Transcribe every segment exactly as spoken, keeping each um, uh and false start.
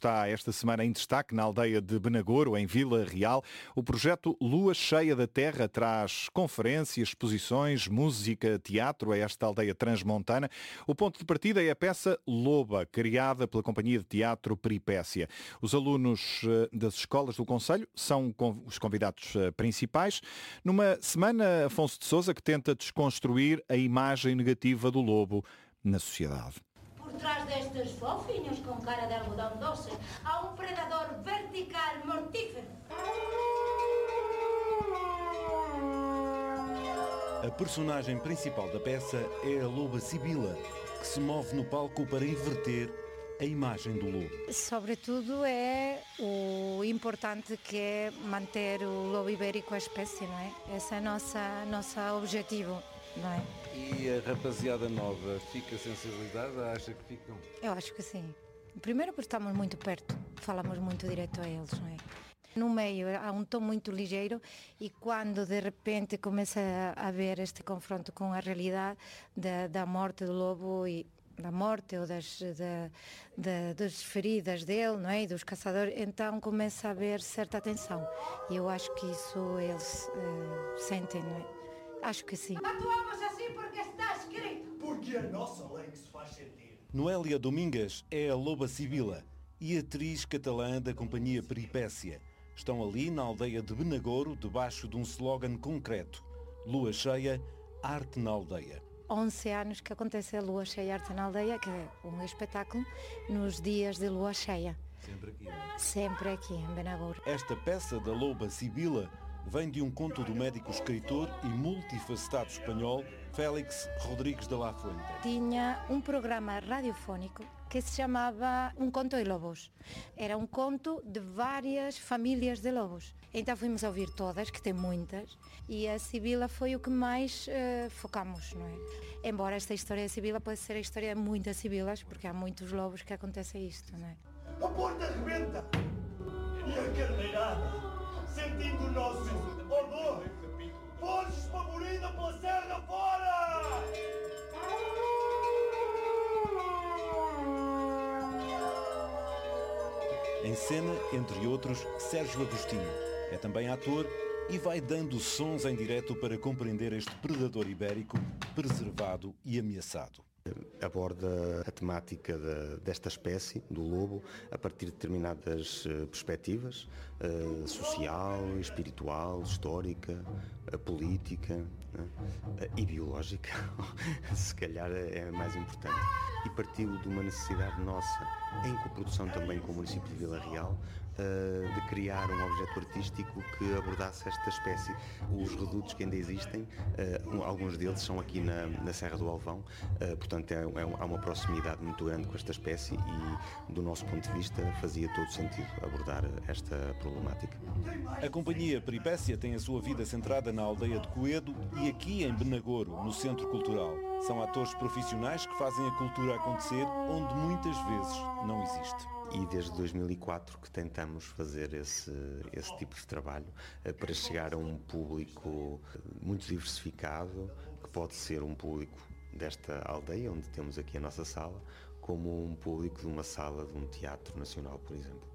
está esta semana em destaque na aldeia de Benagouro, em Vila Real. O projeto Lua Cheia da Terra traz conferências, exposições, música, teatro a esta aldeia transmontana. O ponto de partida é a peça Loba, criada pela companhia de teatro Peripécia. Os alunos das escolas do concelho são os convidados principais, numa semana, Afonso de Sousa, que tenta desconstruir a imagem negativa do lobo na sociedade. Por trás destes fofinhos com cara de algodão doce, há um predador vertical mortífero. A personagem principal da peça é a loba Sibila, que se move no palco para inverter a imagem do lobo. Sobretudo é o importante que é manter o lobo ibérico a espécie, não é? Esse é o nosso, nosso objetivo, não é? E a rapaziada nova fica sensibilizada? Acha que ficam? Eu acho que sim. Primeiro porque estamos muito perto, falamos muito direto a eles, não é? No meio há um tom muito ligeiro e quando de repente começa a haver este confronto com a realidade da, da morte do lobo e da morte ou das, da, da, das feridas dele, não é? E dos caçadores, então começa a haver certa tensão. E eu acho que isso eles uh, sentem, não é? Acho que sim. Atuamos assim porque está escrito. Porque a nossa lei que se faz sentir. Noélia Domingas é a loba Sibila e atriz catalã da companhia Peripécia. Estão ali na aldeia de Benagouro, debaixo de um slogan concreto: Lua Cheia, Arte na Aldeia. onze anos que acontece a Lua Cheia Arte na Aldeia, que é um espetáculo nos dias de Lua Cheia. Sempre aqui, não é? Sempre aqui, em Benagouro. Esta peça da loba Sibila vem de um conto do médico escritor e multifacetado espanhol Félix Rodrigues de la Fuente. Tinha um programa radiofónico que se chamava Um Conto de Lobos. Era um conto de várias famílias de lobos. Então fomos a ouvir todas, que tem muitas, e a Sibila foi o que mais uh, focamos, não é? Embora esta história da Sibila pode ser a história de muitas Sibilas, porque há muitos lobos que acontece isto, não é? A porta rebenta e a carneirada, sentindo o nosso odor, foge espavorida pela serra fora! Em cena, entre outros, Sérgio Agostinho. É também ator e vai dando sons em direto para compreender este predador ibérico preservado e ameaçado. Aborda a temática de, desta espécie, do lobo, a partir de determinadas uh, perspectivas, uh, social, espiritual, histórica, uh, política, né? uh, e biológica, se calhar é mais importante. E partiu de uma necessidade nossa, em coprodução também com o município de Vila Real, uh, de criar um objeto artístico que abordasse esta espécie. Os redutos que ainda existem, uh, alguns deles são aqui na, na Serra do Alvão, uh, portanto é, é, há uma proximidade muito grande com esta espécie e, do nosso ponto de vista, fazia todo sentido abordar esta problemática. A companhia Peripécia tem a sua vida centrada na aldeia de Coedo e aqui em Benagouro, no Centro Cultural. São atores profissionais que fazem a cultura acontecer onde muitas vezes não existe. E desde dois mil e quatro que tentamos fazer esse, esse tipo de trabalho para chegar a um público muito diversificado, que pode ser um público desta aldeia, onde temos aqui a nossa sala, como um público de uma sala de um teatro nacional, por exemplo.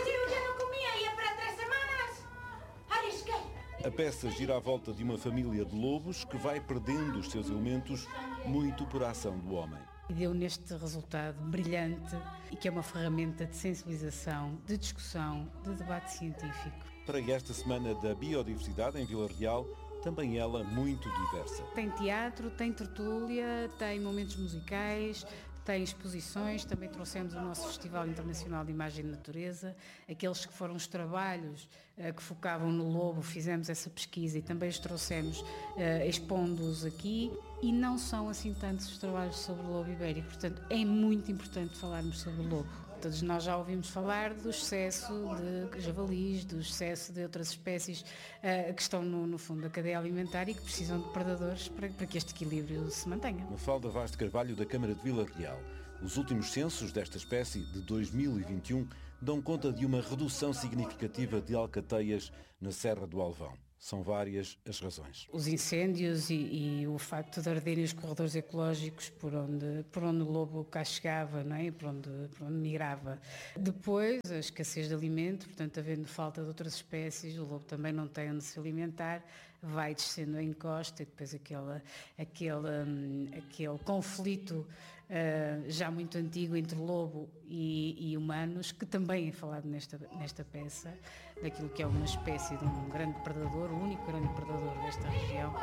A peça gira à volta de uma família de lobos que vai perdendo os seus elementos muito por ação do homem. E deu neste resultado brilhante e que é uma ferramenta de sensibilização, de discussão, de debate científico. Para esta semana da biodiversidade em Vila Real, também ela muito diversa. Tem teatro, tem tertúlia, tem momentos musicais, tem exposições, também trouxemos o nosso Festival Internacional de Imagem e Natureza, aqueles que foram os trabalhos uh, que focavam no lobo, fizemos essa pesquisa e também os trouxemos uh, expondo-os aqui, e não são assim tantos os trabalhos sobre o lobo ibérico, portanto é muito importante falarmos sobre o lobo. Todos nós já ouvimos falar do excesso de javalis, do excesso de outras espécies uh, que estão no, no fundo da cadeia alimentar e que precisam de predadores para, para que este equilíbrio se mantenha. Mafalda Vaz de Carvalho, da Câmara de Vila Real. Os últimos censos desta espécie, de dois mil e vinte e um, dão conta de uma redução significativa de alcateias na Serra do Alvão. São várias as razões. Os incêndios e, e o facto de arderem os corredores ecológicos por onde, por onde o lobo cá chegava, não é? por, onde, por onde migrava. Depois, a escassez de alimento, portanto, havendo falta de outras espécies, o lobo também não tem onde se alimentar, vai descendo a encosta e depois aquele, aquele, um, aquele conflito uh, já muito antigo entre lobo e, e humanos, que também é falado nesta, nesta peça, daquilo que é uma espécie de um grande predador, o único grande predador desta região.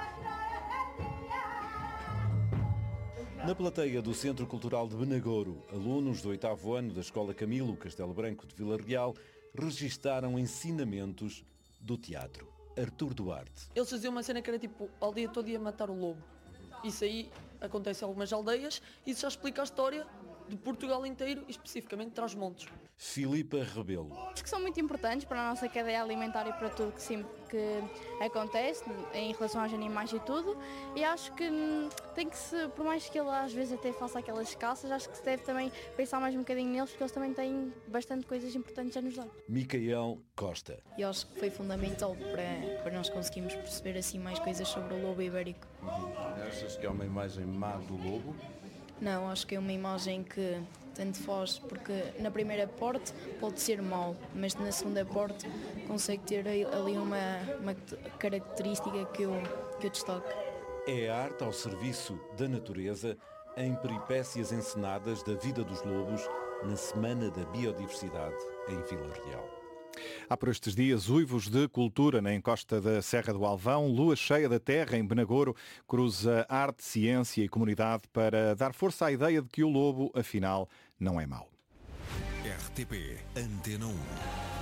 Na plateia do Centro Cultural de Benagouro, alunos do oitavo ano da Escola Camilo Castelo Branco de Vila Real registaram ensinamentos do teatro. Artur Duarte. Eles faziam uma cena que era tipo, a aldeia todo ia matar o lobo. Isso aí acontece em algumas aldeias e isso já explica a história de Portugal inteiro e especificamente de Trás-os-Montes. Filipa Rebelo. Acho que são muito importantes para a nossa cadeia alimentar e para tudo que, sim, que acontece em relação aos animais e tudo. E acho que tem que se, por mais que ele às vezes até faça aquelas calças, acho que se deve também pensar mais um bocadinho neles, porque eles também têm bastante coisas importantes a nos dar. Micael Costa. Eu acho que foi fundamental para, para nós conseguirmos perceber assim mais coisas sobre o lobo ibérico. Uhum. Achas que é uma imagem má do lobo? Não, acho que é uma imagem que tanto faz, porque na primeira parte pode ser mau, mas na segunda parte consegue ter ali uma, uma característica que eu, que eu destaco. É a arte ao serviço da natureza em peripécias encenadas da vida dos lobos na Semana da Biodiversidade em Vila Real. Há por estes dias uivos de cultura na encosta da Serra do Alvão, lua cheia da terra em Benagouro, cruza arte, ciência e comunidade para dar força à ideia de que o lobo, afinal, não é mau. R T P Antena um.